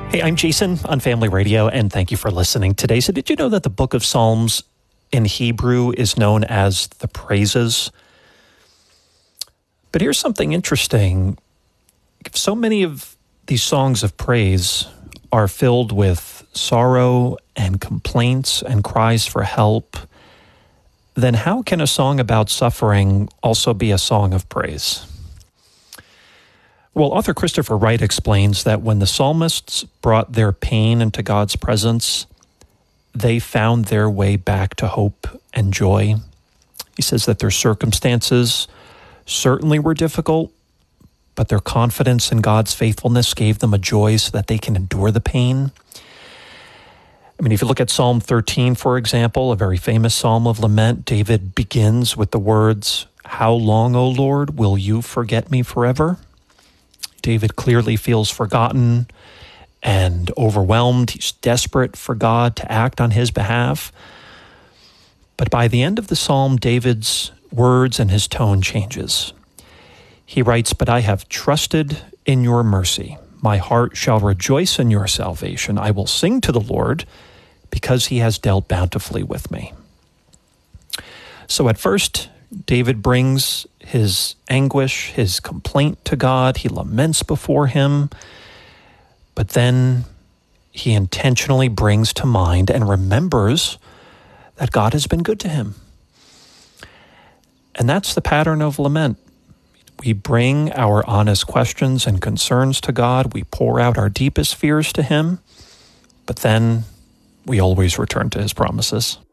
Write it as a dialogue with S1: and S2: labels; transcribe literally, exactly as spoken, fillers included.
S1: Hey, I'm Jason on Family Radio, and thank you for listening today. So did you know that the book of Psalms in Hebrew is known as the Praises? But here's something interesting. So many of these songs of praise are filled with sorrow and complaints and cries for help. Then how can a song about suffering also be a song of praise? Well, author Christopher Wright explains that when the psalmists brought their pain into God's presence, they found their way back to hope and joy. He says that their circumstances certainly were difficult, but their confidence in God's faithfulness gave them a joy so that they can endure the pain. I mean, if you look at Psalm thirteen, for example, a very famous psalm of lament, David begins with the words, "How long, O Lord, will you forget me forever?" David clearly feels forgotten and overwhelmed. He's desperate for God to act on his behalf. But by the end of the psalm, David's words and his tone changes. He writes, "But I have trusted in your mercy. My heart shall rejoice in your salvation. I will sing to the Lord because he has dealt bountifully with me." So at first, David brings his anguish, his complaint to God. He laments before him. But then he intentionally brings to mind and remembers that God has been good to him. And that's the pattern of lament. We bring our honest questions and concerns to God. We pour out our deepest fears to him. But then we always return to his promises.